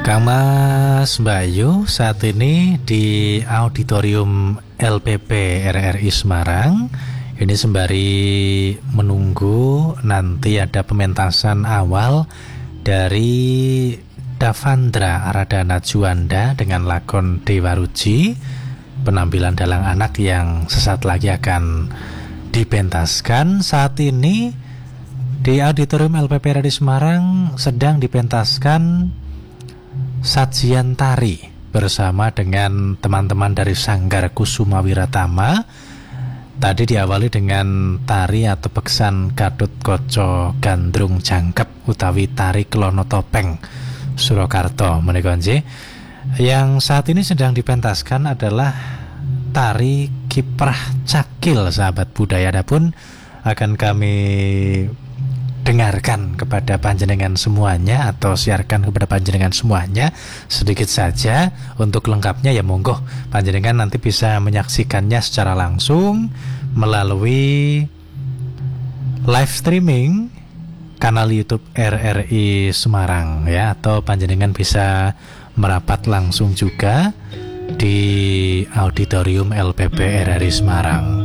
Kang Mas Bayu saat ini di auditorium LPP RRI Semarang. Ini sembari menunggu nanti ada pementasan awal dari Davandra Aradana Juanda dengan lakon Dewa Ruci, penampilan dalang anak yang sesaat lagi akan dipentaskan. Saat ini di auditorium LPP RRI Semarang sedang dipentaskan sajian tari bersama dengan teman-teman dari Sanggar Kusuma Wiratama. Tadi diawali dengan tari atau beksan Gatut Kaca Gandrung Jangkep utawi tari Klono Topeng Surakarta menika nggih. Yang saat ini sedang dipentaskan adalah tari Kiprah Cakil, sahabat budaya. Adapun akan kami dengarkan kepada panjenengan semuanya atau siarkan kepada panjenengan semuanya sedikit saja. Untuk lengkapnya ya monggo panjenengan nanti bisa menyaksikannya secara langsung melalui live streaming kanal YouTube RRI Semarang ya, atau panjenengan bisa merapat langsung juga di auditorium LPP RRI Semarang.